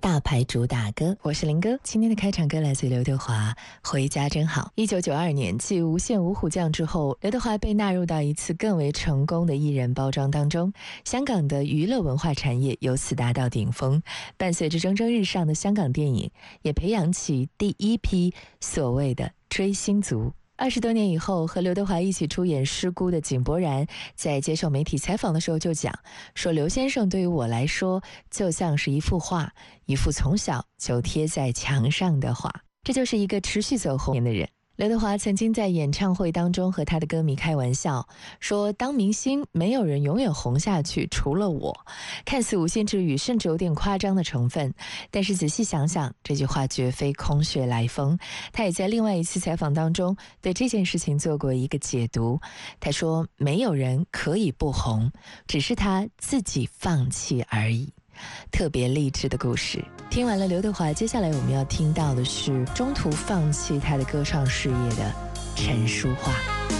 大牌主打歌。我是林哥，今天的开场歌来自刘德华，回家真好。1992年继无线五虎将之后，刘德华被纳入到一次更为成功的艺人包装当中，香港的娱乐文化产业由此达到顶峰。伴随着蒸蒸日上的香港电影，也培养起第一批所谓的追星族。20多年以后，和刘德华一起出演《失孤》的井柏然在接受媒体采访的时候就讲说，刘先生对于我来说就像是一幅画，一幅从小就贴在墙上的画。这就是一个持续走红的人。刘德华曾经在演唱会当中和他的歌迷开玩笑说，当明星没有人永远红下去，除了我。看似无心之语，甚至有点夸张的成分，但是仔细想想，这句话绝非空穴来风。他也在另外一次采访当中对这件事情做过一个解读，他说，没有人可以不红，只是他自己放弃而已。特别励志的故事。听完了刘德华，接下来我们要听到的是中途放弃他的歌唱事业的陈淑桦。